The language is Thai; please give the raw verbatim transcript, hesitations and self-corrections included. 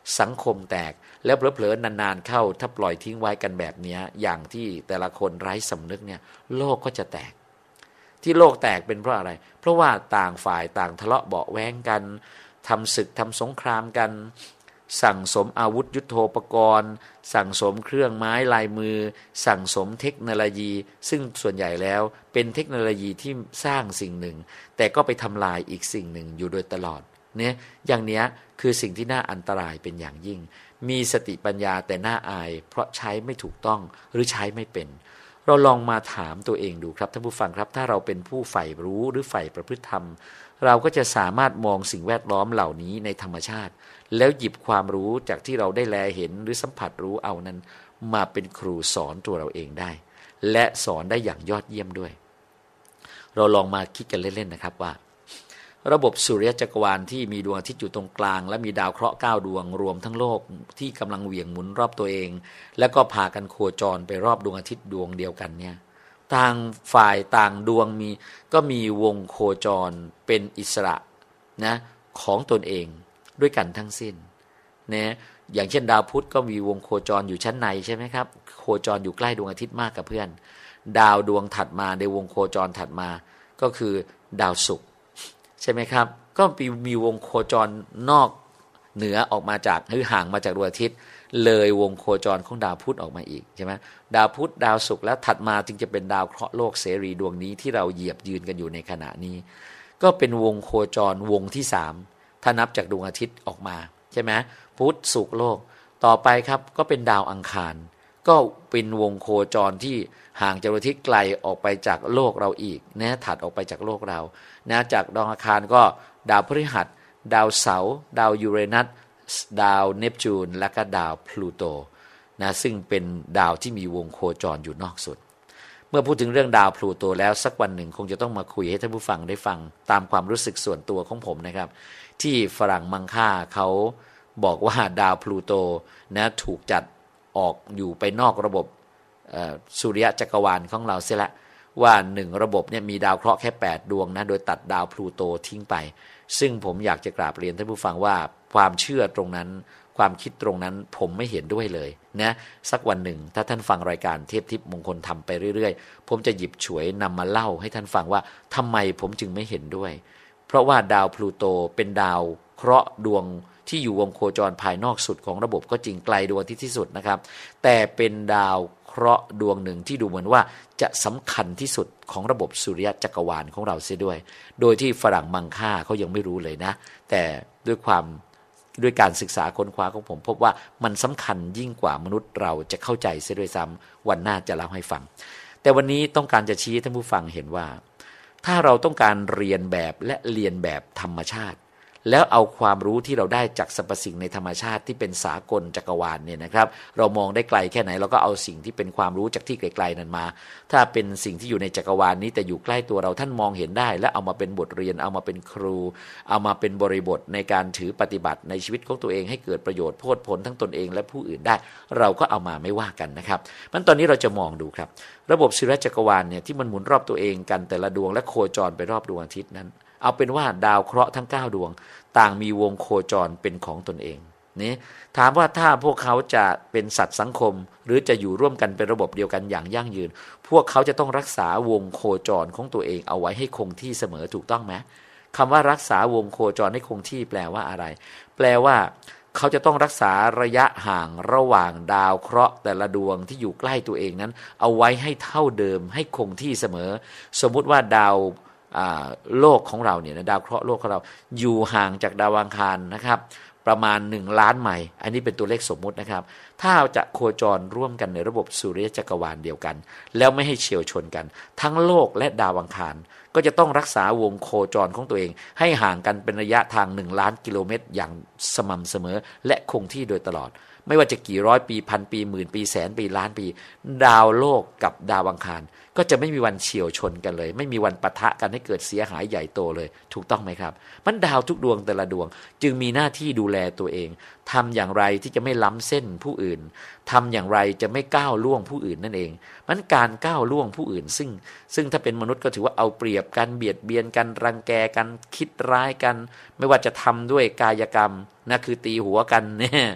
สังคมแตกแล้วเผลอๆนานๆเข้าถ้าปล่อยทิ้งไว้กันแบบนี้อย่างที่แต่ละคนไร้สำนึกเนี่ยโลกก็จะแตกที่โลกแตกเป็นเพราะอะไรเพราะว่าต่างฝ่ายต่างทะเลาะเบาะแว้งกันทำศึกทำสงครามกันสั่งสมอาวุธยุทโธปกรณ์สั่งสมเครื่องไม้ลายมือสั่งสมเทคโนโลยีซึ่งส่วนใหญ่แล้วเป็นเทคโนโลยีที่สร้างสิ่งหนึ่งแต่ก็ไปทำลายอีกสิ่งหนึ่งอยู่โดยตลอดเนี่ยอย่างเนี้ยคือสิ่งที่น่าอันตรายเป็นอย่างยิ่งมีสติปัญญาแต่น่าอายเพราะใช้ไม่ถูกต้องหรือใช้ไม่เป็นเราลองมาถามตัวเองดูครับท่านผู้ฟังครับถ้าเราเป็นผู้ใฝ่รู้หรือใฝ่ประพฤติธรรมเราก็จะสามารถมองสิ่งแวดล้อมเหล่านี้ในธรรมชาติแล้วหยิบความรู้จากที่เราได้แลเห็นหรือสัมผัสรู้เอานั้นมาเป็นครูสอนตัวเราเองได้และสอนได้อย่างยอดเยี่ยมด้วยเราลองมาคิดกันเล่นๆนะครับว่าระบบสุริยะจักรวาลที่มีดวงอาทิตย์อยู่ตรงกลางและมีดาวเคราะห์เก้าดวงรวมทั้งโลกที่กำลังเหวี่ยงหมุนรอบตัวเองแล้วก็พากันโคจรไปรอบดวงอาทิตย์ดวงเดียวกันเนี่ยต่างฝ่ายต่างดวงมีก็มีวงโคจรเป็นอิสระนะของตนเองด้วยกันทั้งสิ้นนะอย่างเช่นดาวพุธก็มีวงโคจรอยู่ชั้นในใช่ไหมครับโคจรอยู่ใกล้ดวงอาทิตย์มากกับเพื่อนดาวดวงถัดมาในวงโคจรถัดมาก็คือดาวศุกร์ใช่ไหมครับก็มีมีวงโคจรนอกเหนือออกมาจากหรือห่างมาจากดวงอาทิตย์เลยวงโคจรของดาวพุธออกมาอีกใช่ไหมดาวพุธดาวศุกร์แล้วถัดมาจึงจะเป็นดาวเคราะห์โลกเสรีดวงนี้ที่เราเหยียบยืนกันอยู่ในขณะนี้ก็เป็นวงโคจรวงที่สามถ้านับจากดวงอาทิตย์ออกมาใช่ไหมพุธศุกร์โลกต่อไปครับก็เป็นดาวอังคารก็เป็นวงโคจรที่ห่างจากดวงอาทิตย์ไกลออกไปจากโลกเราอีกนะถัดออกไปจากโลกเรานะจากดาวอังคารก็ดาวพฤหัสดาวเสาร์ดาวยูเรนัสดาวเนปจูนและก็ดาวพลูโตนะซึ่งเป็นดาวที่มีวงโคจรอยู่นอกสุดเมื่อพูดถึงเรื่องดาวพลูโตแล้วสักวันหนึ่งคงจะต้องมาคุยให้ท่านผู้ฟังได้ฟังตามความรู้สึกส่วนตัวของผมนะครับที่ฝรั่งมังค่าเขาบอกว่าดาวพลูโตนะถูกจัดออกอยู่ไปนอกระบบสุริยะจักรวาลของเราเสียละว่าหนึ่งระบบเนี่ยมีดาวเคราะห์แค่แปดดวงนะโดยตัดดาวพลูโตทิ้งไปซึ่งผมอยากจะกราบเรียนท่านผู้ฟังว่าความเชื่อตรงนั้นความคิดตรงนั้นผมไม่เห็นด้วยเลยนะสักวันหนึ่งถ้าท่านฟังรายการเทพทิพย์มงคลธรรมไปเรื่อยๆผมจะหยิบฉวยนำมาเล่าให้ท่านฟังว่าทำไมผมจึงไม่เห็นด้วยเพราะว่าดาวพลูโตเป็นดาวเคราะห์ดวงที่อยู่วงโคจรภายนอกสุดของระบบก็จริงไกลดวงอาทิตย์ที่สุดนะครับแต่เป็นดาวเคราะห์ดวงหนึ่งที่ดูเหมือนว่าจะสำคัญที่สุดของระบบสุริยะจักรวาลของเราเสียด้วยโดยที่ฝรั่งมังค่าเขายังไม่รู้เลยนะแต่ด้วยความด้วยการศึกษาค้นคว้าของผมพบว่ามันสำคัญยิ่งกว่ามนุษย์เราจะเข้าใจเสียด้วยซ้ำวันหน้าจะเล่าให้ฟังแต่วันนี้ต้องการจะชี้ให้ท่านผู้ฟังเห็นว่าถ้าเราต้องการเรียนแบบและเรียนแบบธรรมชาติแล้วเอาความรู้ที่เราได้จากสรรพสิ่งในธรรมชาติที่เป็นสากลจักรวาลเนี่ยนะครับเรามองได้ไกลแค่ไหนเราก็เอาสิ่งที่เป็นความรู้จากที่ไกลๆนั้นมาถ้าเป็นสิ่งที่อยู่ในจักรวาลนี้แต่อยู่ใกล้ตัวเราท่านมองเห็นได้และเอามาเป็นบทเรียนเอามาเป็นครูเอามาเป็นบริบทในการถือปฏิบัติในชีวิตของตัวเองให้เกิดประโยชน์โพดผลทั้งตนเองและผู้อื่นได้เราก็เอามาไม่ว่ากันนะครับงั้นตอนนี้เราจะมองดูครับระบบสุริยะจักรวาลเนี่ยที่มันหมุนรอบตัวเองกันแต่ละดวงและโคจรไปรอบดวงอาทิตย์นั้นเอาเป็นว่าดาวเคราะห์ทั้งเก้าดวงต่างมีวงโคจรเป็นของตนเองนี่ถามว่าถ้าพวกเขาจะเป็นสัตว์สังคมหรือจะอยู่ร่วมกันเป็นระบบเดียวกันอย่างยั่งยืนพวกเขาจะต้องรักษาวงโคจรของตัวเองเอาไว้ให้คงที่เสมอถูกต้องไหมคำว่ารักษาวงโคจรให้คงที่แปลว่าอะไรแปลว่าเขาจะต้องรักษาระยะห่างระหว่างดาวเคราะห์แต่ละดวงที่อยู่ใกล้ตัวเองนั้นเอาไว้ให้เท่าเดิมให้คงที่เสมอสมมุติว่าดาวโลกของเราเนี่ยนะดาวเคราะห์โลกของเราอยู่ห่างจากดาวอังคารนะครับประมาณหนึ่งล้านไมล์อันนี้เป็นตัวเลขสมมุตินะครับถ้าจะโคจรร่วมกันในระบบสุริยะจักรวาลเดียวกันแล้วไม่ให้เฉียวชนกันทั้งโลกและดาวอังคารก็จะต้องรักษาวงโคจรของตัวเองให้ห่างกันเป็นระยะทางหนึ่งล้านกิโลเมตรอย่างสม่ำเสมอและคงที่โดยตลอดไม่ว่าจะกี่ร้อยปีพันปีหมื่นปีแสนปีล้านปีดาวโลกกับดาวอังคารก็จะไม่มีวันเฉียวชนกันเลยไม่มีวันปะทะกันให้เกิดเสียหายใหญ่โตเลยถูกต้องไหมครับมันดาวทุกดวงแต่ละดวงจึงมีหน้าที่ดูแลตัวเองทำอย่างไรที่จะไม่ล้ำเส้นผู้อื่นทำอย่างไรจะไม่ก้าวล่วงผู้อื่นนั่นเองมันการก้าวล่วงผู้อื่นซึ่งซึ่งถ้าเป็นมนุษย์ก็ถือว่าเอาเปรียบกันเบียดเบียนกันรังแกกันคิดร้ายกันไม่ว่าจะทำด้วยกายกรรมนะคือตีหัวกันเนี่ย